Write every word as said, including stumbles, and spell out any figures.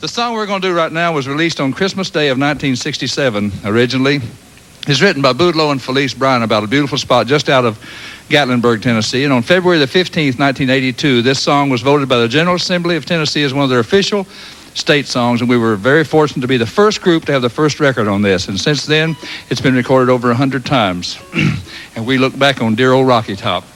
The song we're going to do right now was released on Christmas Day of nineteen sixty-seven originally. It's written by Boudleaux and Felice Bryan about a beautiful spot just out of Gatlinburg, Tennessee. And on February the fifteenth, nineteen eighty-two, this song was voted by the General Assembly of Tennessee as one of their official state songs, and we were very fortunate to be the first group to have the first record on this. And since then, it's been recorded over one hundred times. And we look back on dear old Rocky Top.